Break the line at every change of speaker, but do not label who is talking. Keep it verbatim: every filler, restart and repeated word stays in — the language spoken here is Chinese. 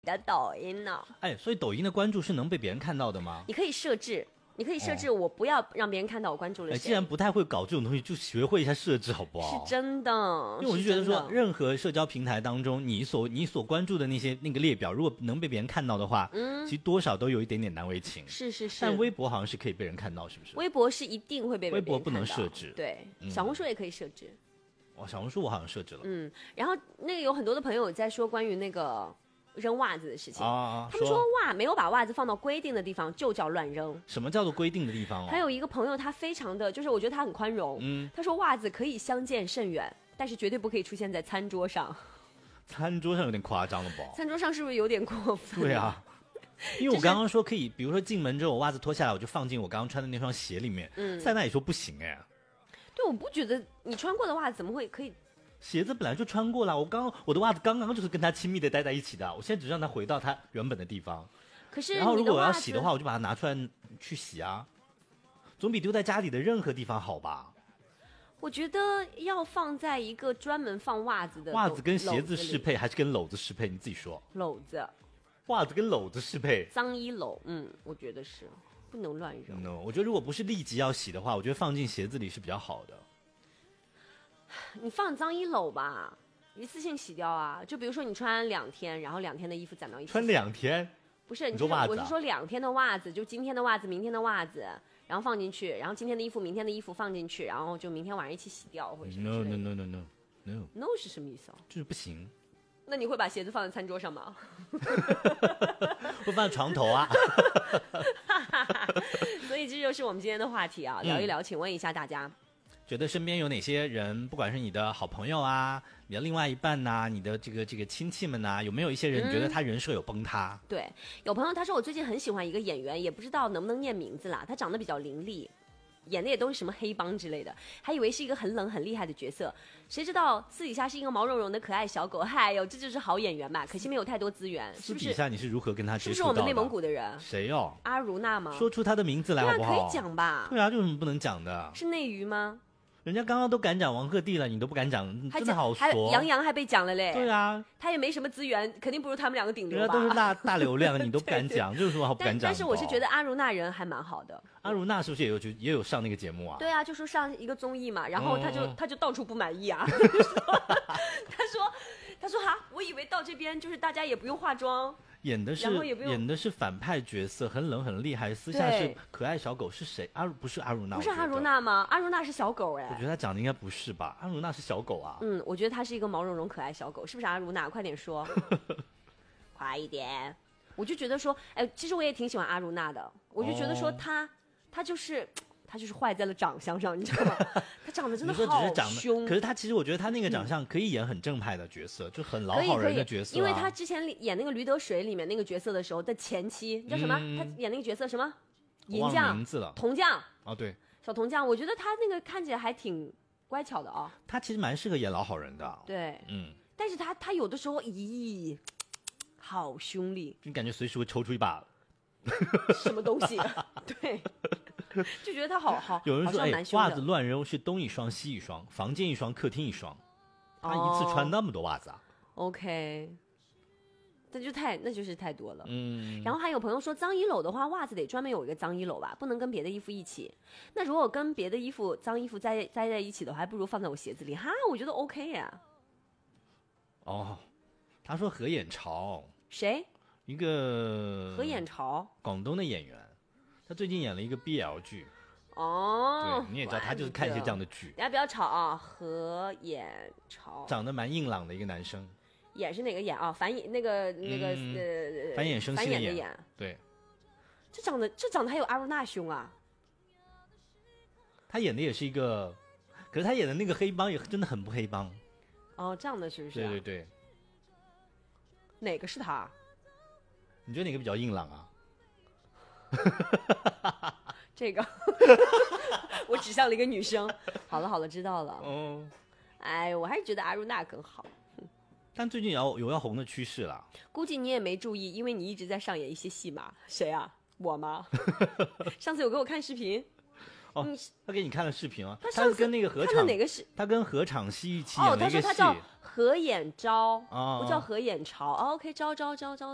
的抖音呢。
哎，所以抖音的关注是能被别人看到的吗？
你可以设置。你可以设置我不要让别人看到我关注了谁。
哎，既然不太会搞这种东西，就学会一下设置好不好？
是真的，
因为我就觉得说，任何社交平台当中，你所你所关注的那些那个列表，如果能被别人看到的话，嗯，其实多少都有一点点难为情。
是是是。
但微博好像是可以被人看到，是不是？
微博是一定会被别人看到。
微博不能设置。
对，小红书也可以设置。
哦，小红书我好像设置了。
嗯，然后那个有很多的朋友在说关于那个。扔袜子的事情、
啊、
他们说袜没有把袜子放到规定的地方就叫乱扔。
什么叫做规定的地方、哦、
还有一个朋友他非常的就是我觉得他很宽容、嗯、他说袜子可以相见甚远，但是绝对不可以出现在餐桌上。
餐桌上有点夸张了吧？
餐桌上是不是有点过分？
对啊，因为我刚刚说可以、就是、比如说进门之后我袜子脱下来我就放进我刚刚穿的那双鞋里面，嗯，塞纳也说不行哎。
对，我不觉得你穿过的袜子怎么会可以，
鞋子本来就穿过了，我刚我的袜子刚刚就是跟他亲密的待在一起的，我现在只让他回到他原本的地方。
可是
然后如果我要洗的话，我就把它拿出来去洗啊，总比丢在家里的任何地方好吧？
我觉得要放在一个专门放袜子的。
袜子跟鞋子适配还是跟篓子适配？你自己说。
篓子。
袜子跟篓子适配。
脏衣篓，嗯，我觉得是不能乱扔。
no， 我觉得如果不是立即要洗的话，我觉得放进鞋子里是比较好的。
你放脏衣篓吧，一次性洗掉啊。就比如说你穿两天，然后两天的衣服攒到一起。
穿两天？
不是，
你说袜子、啊？
我是说两天的袜子，就今天的袜子，明天的袜子，然后放进去，然后今天的衣服，明天的衣服放进去，然后就明天晚上一起洗掉，或者什么之类的。
No no no no no no
no 是什么意思啊？
就是不行。
那你会把鞋子放在餐桌上吗？
会放在床头啊。
所以这就是我们今天的话题啊，聊一聊。嗯、请问一下大家，
觉得身边有哪些人，不管是你的好朋友啊，你的另外一半呐、啊，你的这个这个亲戚们呐、啊，有没有一些人你觉得他人设有崩塌？
嗯、对，有朋友他说我最近很喜欢一个演员，也不知道能不能念名字啦，他长得比较伶俐。演的也都是什么黑帮之类的，还以为是一个很冷很厉害的角色，谁知道私底下是一个毛茸茸的可爱小狗。嗨呦，这就是好演员吧？可惜没有太多资源，是不是？
私底下你是如何跟他接触到的？
是不是我们内蒙古的人？
谁哦？
阿如娜吗？
说出他的名字来好不好？
对啊，可以讲吧？
对啊，就有什么不能讲的？
是内娱吗？
人家刚刚都敢讲王鹤棣了，你都不敢讲，真的好
说。杨洋还被讲了嘞。
对啊，
他也没什么资源，肯定不如他们两个顶流吧。
都是大大流量，你都不敢讲，这有什么好不敢讲的？
但是我是觉得阿如娜人还蛮好的。
阿如娜是不是也有也有上那个节目啊？
对啊，就说上一个综艺嘛，然后他就、嗯、他就到处不满意啊。他说他说哈，我以为到这边就是大家也不用化妆。
演的是演的是反派角色，很冷很厉害，私下是可爱小狗，是谁？阿不是阿如娜？
不是阿如娜吗？阿如娜是小狗哎。
我觉得他讲的应该不是吧？阿如娜是小狗啊。
嗯，我觉得他是一个毛茸茸可爱小狗，是不是阿如娜？快点说，快一点！我就觉得说，哎，其实我也挺喜欢阿如娜的，我就觉得说她，她、哦、就是。他就是坏在了长相上，你知道吗？他长得真的好凶。
可是他其实我觉得他那个长相可以演很正派的角色，嗯、就很老好人的角色、啊。
因为他之前演那个《驴得水》里面那个角色的时候的前妻叫什么？嗯、他演那个角色什么？银匠。
名字了。
铜匠。
哦，对。
小铜匠，我觉得他那个看起来还挺乖巧的啊、哦。
他其实蛮适合演老好人的。
对。
嗯。
但是他他有的时候，咦，好凶厉，
就感觉随时会抽出一把。
什么东西？对。就觉得他好好，
有人说哎，袜子乱扔是东一双西一双，房间一双，客厅一双，他一次穿那么多袜子啊、
哦、？OK， 那就太那就是太多了。
嗯，
然后还有朋友说，脏衣篓的话，袜子得专门有一个脏衣篓吧，不能跟别的衣服一起。那如果跟别的衣服脏衣服栽栽在一起的话，还不如放在我鞋子里哈，我觉得 OK 呀。
哦，他说何眼潮，
谁？
一个
何眼潮，
广东的演员。他最近演了一个 B L 剧，
哦，
对，你也知道他就是看一些这样的剧。
大家不要吵啊！何眼潮，
长得蛮硬朗的一个男生。
眼是哪个眼啊？繁衍那个那个、嗯、呃，
繁衍生息的
眼。眼
对，
这长得这长得还有阿如娜凶啊！
他演的也是一个，可是他演的那个黑帮也真的很不黑帮。
哦，这样的是不是、啊？
对对对。
哪个是他？
你觉得哪个比较硬朗啊？
这个我指向了一个女生。好了好了，知道了。哦，哎，我还是觉得阿如娜更好。
但最近有有要红的趋势了。
估计你也没注意，因为你一直在上演一些戏码。谁啊？我吗？上次有给我看视频。
哦，他给你看了视频啊？
他
他跟那个何场
哪个是？
他跟何昶希一起演了一个戏。
哦，他说他叫何眼招，
哦、
不叫何眼潮。哦、OK， 招招招招。